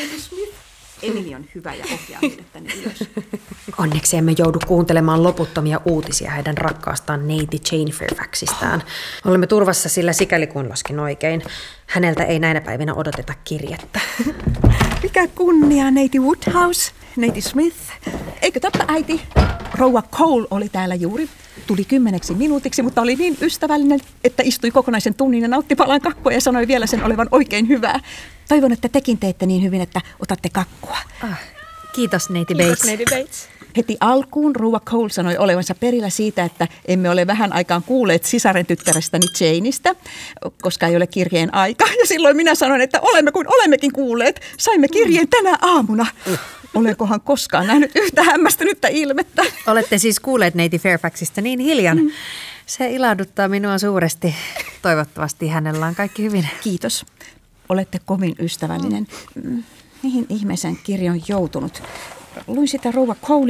Lady Smith. Emily on hyvä ja ohjaa heidät tänne ylös. Onneksi emme joudu kuuntelemaan loputtomia uutisia heidän rakkaastaan neiti Jane Fairfaxistaan. Olemme turvassa sillä sikäli kuin laskin oikein. Häneltä ei näinä päivinä odoteta kirjettä. Mikä kunnia, neiti Woodhouse, neiti Smith. Eikö totta, äiti? Rouva Cole oli täällä juuri. Tuli 10 minuutiksi, mutta oli niin ystävällinen, että istui kokonaisen tunnin ja nautti palan kakkua ja sanoi vielä sen olevan oikein hyvää. Toivon, että tekin teette niin hyvin, että otatte kakkua. Kiitos, neiti Bates. Kiitos, neiti Bates. Heti alkuun rouva Cole sanoi olevansa perillä siitä, että emme ole vähän aikaan kuulleet sisaren tyttärestäni Janeista, koska ei ole kirjeen aika. Ja silloin minä sanoin, että olemme kuin olemmekin kuulleet. Saimme kirjeen tänä aamuna. Olenkohan koskaan nähnyt yhtä hämmästynyttä ilmettä. Olette siis kuulleet neiti Fairfaxista niin hiljan. Se ilahduttaa minua suuresti. Toivottavasti hänellä on kaikki hyvin. Kiitos. Olette kovin ystävällinen. Mihin ihmeeseen kirja on joutunut? Luin sitä rouva Cole